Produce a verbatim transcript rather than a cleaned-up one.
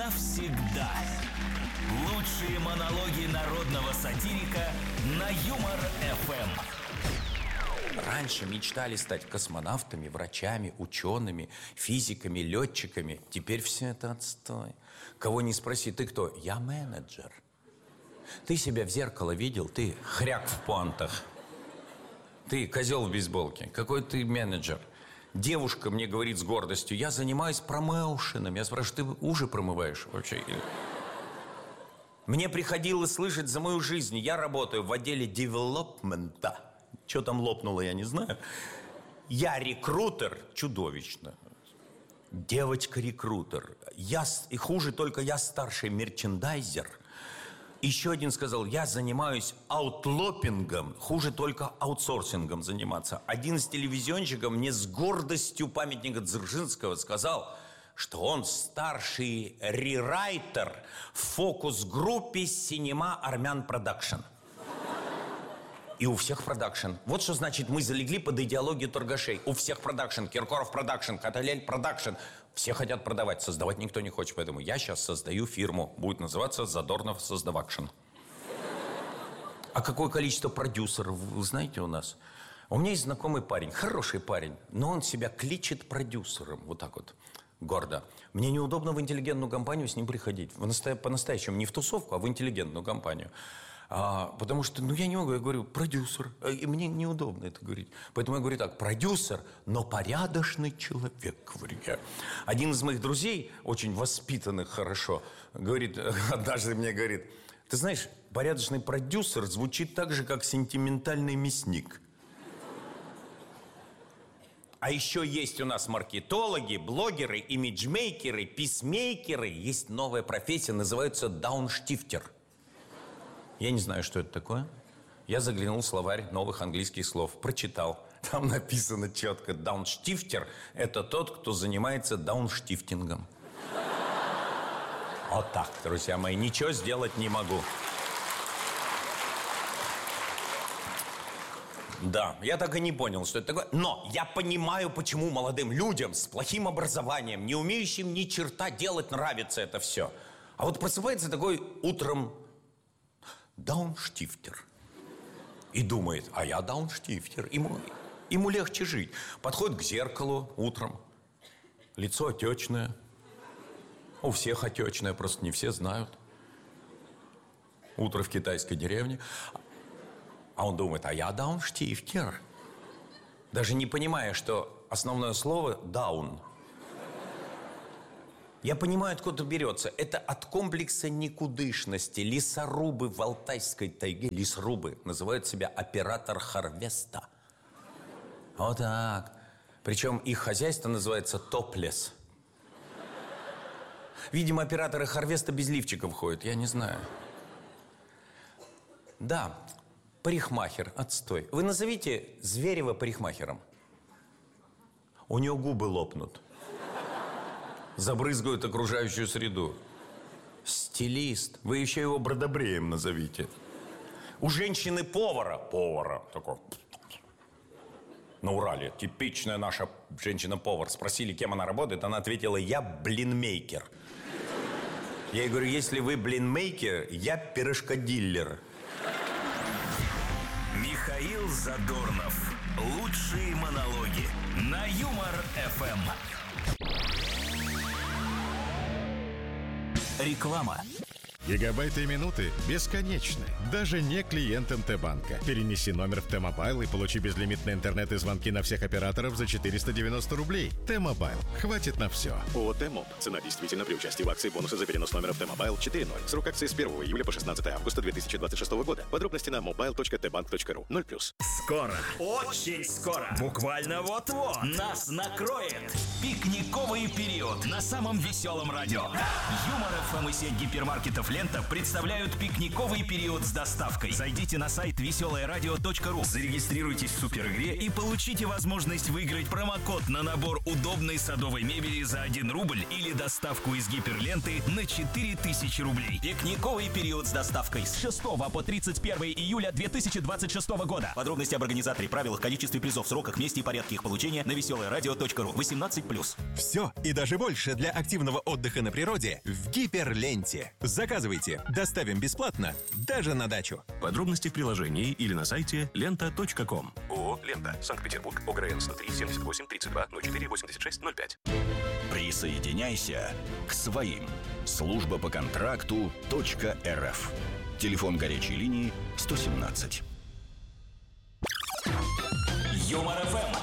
навсегда. Лучшие монологи народного сатирика на Юмор-эф эм. Раньше мечтали стать космонавтами, врачами, учеными, физиками, летчиками. Теперь все это отстой. Кого не спроси, ты кто? Я менеджер. Ты себя в зеркало видел? Ты хряк в пуантах. Ты козел в бейсболке. Какой ты менеджер? Девушка мне говорит с гордостью: я занимаюсь промоушеном. Я спрашиваю: ты уже промываешь вообще? Мне приходилось слышать за мою жизнь: я работаю в отделе девелопмента. Что там лопнуло, я не знаю. Я рекрутер. Чудовищно. Девочка-рекрутер. Я, и хуже только я старший мерчендайзер. Еще один сказал: я занимаюсь аутлопингом. Хуже только аутсорсингом заниматься. Один из телевизионщиков мне с гордостью памятника Дзержинского сказал, что он старший рерайтер в фокус-группе «Синема Армян Продакшн». И у всех продакшн. Вот что значит мы залегли под идеологию торгашей. У всех продакшн. Киркоров продакшн, Каталель продакшн. Все хотят продавать. Создавать никто не хочет. Поэтому я сейчас создаю фирму. Будет называться Задорнов Создавакшн. А какое количество продюсеров, вы знаете, у нас? У меня есть знакомый парень. Хороший парень. Но он себя кличет продюсером. Вот так вот. Гордо. Мне неудобно в интеллигентную компанию с ним приходить. По-настоящему. Не в тусовку, а в интеллигентную компанию. А, потому что, ну, я не могу, я говорю, продюсер. И мне неудобно это говорить. Поэтому я говорю так: продюсер, но порядочный человек, говорю я. Один из моих друзей, очень воспитанных хорошо, говорит, однажды мне говорит: ты знаешь, порядочный продюсер звучит так же, как сентиментальный мясник. А еще есть у нас маркетологи, блогеры, имиджмейкеры, писмейкеры. Есть новая профессия, называется даунштифтер. Я не знаю, что это такое. Я заглянул в словарь новых английских слов, прочитал. Там написано четко: даунштифтер – это тот, кто занимается даунштифтингом. Вот так, друзья мои, ничего сделать не могу. Да, я так и не понял, что это такое. Но я понимаю, почему молодым людям с плохим образованием, не умеющим ни черта делать, нравится это все. А вот просыпается такой утром даунштифтер и думает: а я даунштифтер. Ему, ему легче жить. Подходит к зеркалу утром. Лицо отечное. У всех отечное, просто не все знают. Утро в китайской деревне. А он думает: а я даунштифтер. Даже не понимая, что основное слово даун. Я понимаю, откуда берется. Это от комплекса никудышности. Лесорубы в Алтайской тайге, лесорубы, называют себя оператор харвеста. Вот так. Причем их хозяйство называется топлес. Видимо, операторы харвеста без лифчиков ходят, я не знаю. Да, парикмахер, отстой. Вы назовите Зверева парикмахером. У него губы лопнут. Забрызгают окружающую среду. Стилист. Вы еще его бродобреем назовите. У женщины повара. Повара. Такой. На Урале. Типичная наша женщина-повар. Спросили, кем она работает. Она ответила: я блинмейкер. Я ей говорю: если вы блинмейкер, я пирожкодиллер. Михаил Задорнов. Лучшие монологи на Юмор-эф эм. Реклама. Гигабайты и минуты бесконечны, даже не клиентам Т-банка. Перенеси номер в Т-мобайл и получи безлимитный интернет и звонки на всех операторов за четыреста девяносто рублей. Т-мобайл. Хватит на все. ООО «Т-моб». Цена действительно при участии в акции бонусы за перенос номера в Т-мобайл четыре ноль. Срок акции с первого июля по шестнадцатое августа две тысячи двадцать шестого года. Подробности на мобайл точка тэ банк точка ру. ноль плюс. Скоро, очень скоро, буквально вот-вот нас накроет пикниковый период на самом веселом радио. Юмор-эф эм и сеть гипермаркетов Рубанов Лента представляют пикниковый период с доставкой. Зайдите на сайт веселое радио точка ру, зарегистрируйтесь в суперигре и получите возможность выиграть промокод на набор удобной садовой мебели за один рубль или доставку из гиперленты на четыре тысячи рублей. Пикниковый период с доставкой с шестого по тридцать первое июля две тысячи двадцать шестого года. Подробности об организаторе, правилах, количестве призов, сроках, месте и порядке их получения на веселое радио точка ру. восемнадцать плюс. Все и даже больше для активного отдыха на природе в Гиперленте. Заказывайте, доставим бесплатно, даже на дачу. Подробности в приложении или на сайте лента точка ком. ООО «Лента», Санкт-Петербург, ОГРН сто три семьдесят восемь тридцать два ноль четыре восемьдесят шесть ноль пять. Присоединяйся к своим. Служба по контракту .рф. Телефон горячей линии сто семнадцать. Юмор ФМ.